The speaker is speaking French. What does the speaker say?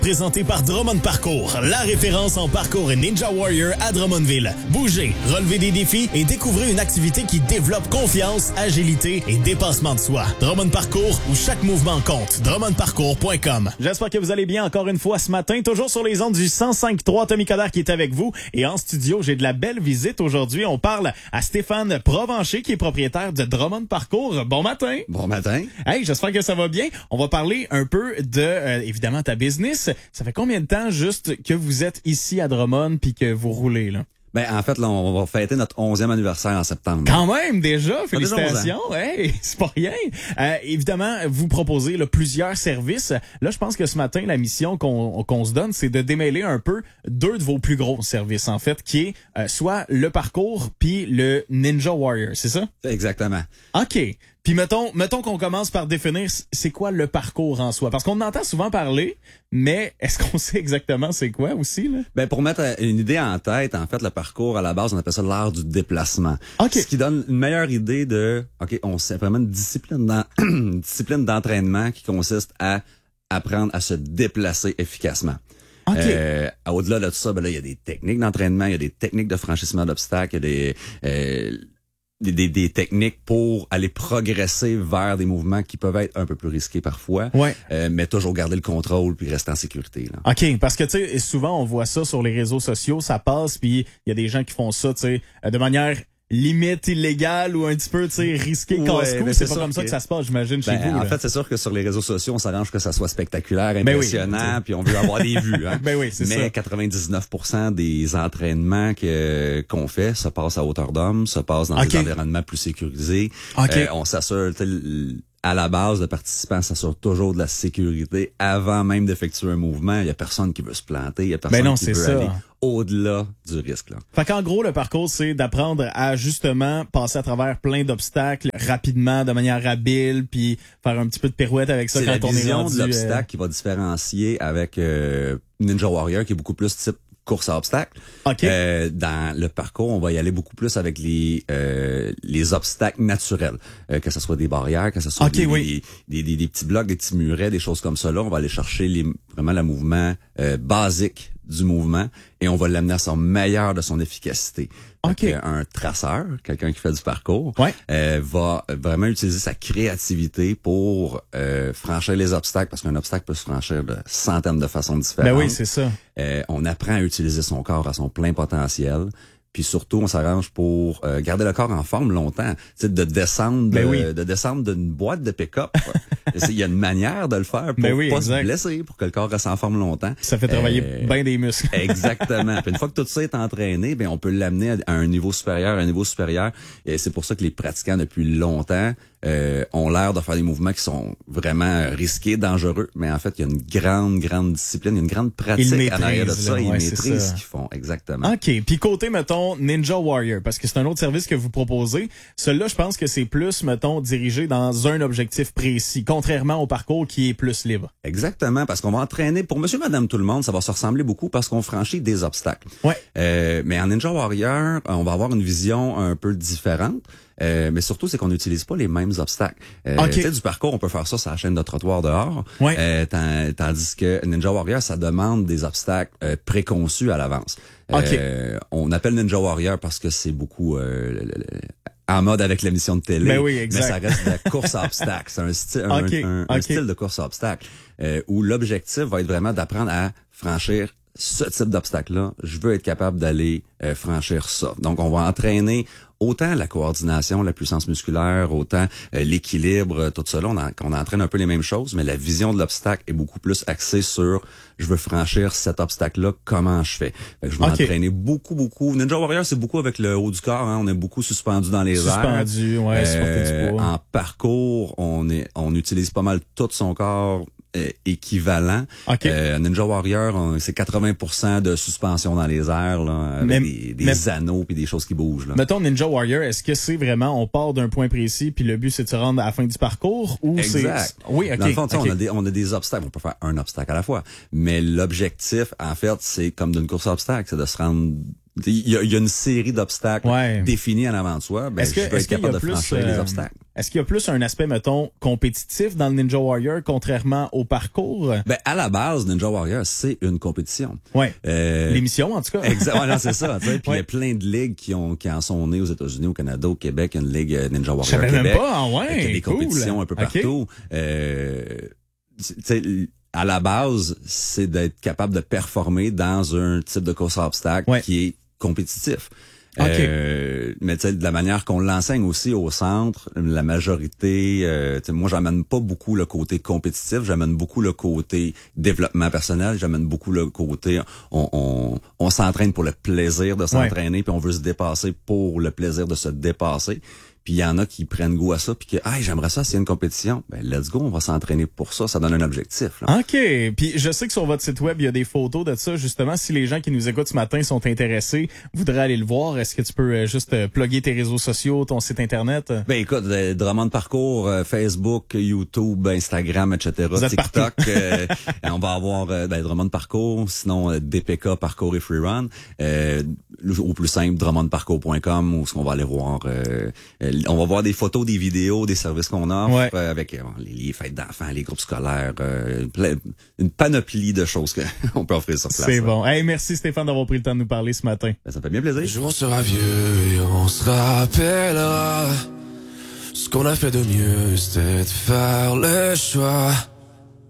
Présenté par Drummond Parcours, la référence en parcours Ninja Warrior à Drummondville. Bougez, relevez des défis et découvrez une activité qui développe confiance, agilité et dépassement de soi. Drummond Parcours, où chaque mouvement compte. DrummondParcours.com. J'espère que vous allez bien encore une fois ce matin. Toujours sur les ondes du 105.3, Tommy Coderre qui est avec vous. Et en studio, j'ai de la belle visite aujourd'hui. On parle à Stéphane Provencher qui est propriétaire de Drummond Parcours. Bon matin. Bon matin. Hey, j'espère que ça va bien. On va parler un peu de, évidemment, ta business. Ça fait combien de temps juste que vous êtes ici à Drummond puis que vous roulez, là? Ben, en fait, là, on va fêter notre 11e anniversaire en septembre. Quand même, déjà! Félicitations! Hey, c'est pas rien! Évidemment, vous proposez là, plusieurs services. Là, je pense que ce matin, la mission qu'on se donne, c'est de démêler un peu deux de vos plus gros services, en fait, qui est soit le parcours puis le Ninja Warrior, c'est ça? Exactement. OK. Puis mettons qu'on commence par définir c'est quoi le parcours en soi. Parce qu'on entend souvent parler, mais est-ce qu'on sait exactement c'est quoi aussi, là? Ben, pour mettre une idée en tête, en fait, le parcours, à la base, on appelle ça l'art du déplacement. OK. Ce qui donne une meilleure idée de, OK, on sait vraiment une discipline une discipline d'entraînement qui consiste à apprendre à se déplacer efficacement. OK. Au-delà de tout ça, ben là, il y a des techniques d'entraînement, il y a des techniques de franchissement d'obstacles, il y a des techniques pour aller progresser vers des mouvements qui peuvent être un peu plus risqués parfois, ouais. Mais toujours garder le contrôle puis rester en sécurité, là. OK, parce que tu sais souvent on voit ça sur les réseaux sociaux, ça passe puis il y a des gens qui font ça, tu sais, de manière limite illégale ou un petit peu, tu sais, risqué, casse-cou. Ben c'est pas comme ça que ça se passe, j'imagine, chez vous. En là. fait, c'est sûr que sur les réseaux sociaux, on s'arrange que ça soit spectaculaire, impressionnant, oui. Puis on veut avoir des vues. Hein. Ben oui, c'est mais ça. 99% des entraînements qu'on fait se passent à hauteur d'homme, se passent dans des environnements plus sécurisés. On s'assure, à la base, le participant s'assure toujours de la sécurité avant même d'effectuer un mouvement. Il y a personne qui veut se planter, il y a personne qui veut aller au-delà du risque, là. Fait qu'en gros, le parcours, c'est d'apprendre à justement passer à travers plein d'obstacles rapidement, de manière habile, puis faire un petit peu de pirouette avec ça quand on est rendu. C'est la vision de l'obstacle qui va différencier avec Ninja Warrior, qui est beaucoup plus type course à obstacles. Okay. Dans le parcours, on va y aller beaucoup plus avec les obstacles naturels, que ce soit des barrières, que ce soit des petits blocs, des petits murets, des choses comme ça. Là, on va aller chercher vraiment le mouvement basique du mouvement et on va l'amener à son meilleur de son efficacité. Un traceur, quelqu'un qui fait du parcours, va vraiment utiliser sa créativité pour franchir les obstacles, parce qu'un obstacle peut se franchir de centaines de façons différentes. Ben oui, c'est ça. On apprend à utiliser son corps à son plein potentiel. Puis surtout, on s'arrange pour garder le corps en forme longtemps. Tu sais, de descendre d'une boîte de pick-up. Il y a une manière de le faire pour pas se blesser, pour que le corps reste en forme longtemps. Ça fait travailler bien des muscles. Exactement. Puis une fois que tout ça est entraîné, ben on peut l'amener à un niveau supérieur, Et c'est pour ça que les pratiquants depuis longtemps ont l'air de faire des mouvements qui sont vraiment risqués, dangereux. Mais en fait, il y a une grande discipline, une grande pratique en arrière de ça. Ils maîtrisent ce qu'ils font, exactement. OK. Puis côté, mettons, Ninja Warrior, parce que c'est un autre service que vous proposez. Celui-là, je pense que c'est plus, mettons, dirigé dans un objectif précis, contrairement au parcours qui est plus libre. Exactement, parce qu'on va entraîner, pour monsieur, madame, tout le monde, ça va se ressembler beaucoup parce qu'on franchit des obstacles. Mais en Ninja Warrior, on va avoir une vision un peu différente. Mais surtout, c'est qu'on n'utilise pas les mêmes obstacles. Tu sais, du parcours, on peut faire ça sur la chaîne de trottoir dehors. Tandis que Ninja Warrior, ça demande des obstacles préconçus à l'avance. On appelle Ninja Warrior parce que c'est beaucoup en mode avec l'émission de télé. Mais ça reste de la course à obstacles. C'est un style de course à obstacles où l'objectif va être vraiment d'apprendre à franchir ce type d'obstacle-là. Je veux être capable d'aller franchir ça. Donc, on va entraîner autant la coordination, la puissance musculaire, autant l'équilibre, tout ça. Là, on entraîne un peu les mêmes choses, mais la vision de l'obstacle est beaucoup plus axée sur je veux franchir cet obstacle-là, comment je fais. Fait que je vais entraîner beaucoup. Ninja Warrior, c'est beaucoup avec le haut du corps, hein. On est beaucoup suspendu dans les airs. Suspendu, supporter du poids. En parcours, on utilise pas mal tout son corps équivalent. Ninja Warrior, c'est 80% de suspension dans les airs, là, avec des anneaux puis des choses qui bougent, là. Mettons Ninja Warrior, est-ce que c'est vraiment, on part d'un point précis puis le but c'est de se rendre à la fin du parcours ou exact. Oui, Dans le fond, on a des obstacles, on peut faire un obstacle à la fois. Mais l'objectif, en fait, c'est comme d'une course à obstacles, c'est de se rendre. Il y a une série d'obstacles définis en avant de soi. Ben, je vais être capable de franchir les obstacles. est-ce qu'il y a plus un aspect, mettons, compétitif dans le Ninja Warrior, contrairement au parcours? Ben, à la base, Ninja Warrior, c'est une compétition. Ouais. L'émission, en tout cas. Exactement, c'est ça. Puis il y a plein de ligues qui en sont nées aux États-Unis, au Canada, au Québec. Il y a une ligue Ninja Warrior Québec. Je savais même pas, Il y a des compétitions un peu partout. À la base, c'est d'être capable de performer dans un type de course à obstacles qui est compétitif. Mais tu sais, de la manière qu'on l'enseigne aussi au centre, la majorité, moi j'amène pas beaucoup le côté compétitif, j'amène beaucoup le côté développement personnel, j'amène beaucoup le côté on s'entraîne pour le plaisir de s'entraîner, puis on veut se dépasser pour le plaisir de se dépasser. Puis il y en a qui prennent goût à ça, puis que j'aimerais ça s'il y a une compétition. Ben let's go, on va s'entraîner pour ça, ça donne un objectif. Là. OK. Puis je sais que sur votre site web, il y a des photos de ça. Justement, si les gens qui nous écoutent ce matin sont intéressés, voudraient aller le voir, est-ce que tu peux juste plugger tes réseaux sociaux, ton site Internet? Ben écoute, Drummond Parcours, Facebook, YouTube, Instagram, etc., TikTok. On va avoir Drummond Parcours, sinon DPK Parcours et Freerun. Au plus simple, drummondparcours.com, où est-ce qu'on va aller voir... on va voir des photos, des vidéos, des services qu'on offre avec les fêtes d'enfants, les groupes scolaires, une panoplie de choses qu'on peut offrir sur place. C'est bon. Hey, merci Stéphane d'avoir pris le temps de nous parler ce matin. Ben, ça me fait bien plaisir. Un jour on sera vieux et on se rappellera ce qu'on a fait de mieux, c'était de faire le choix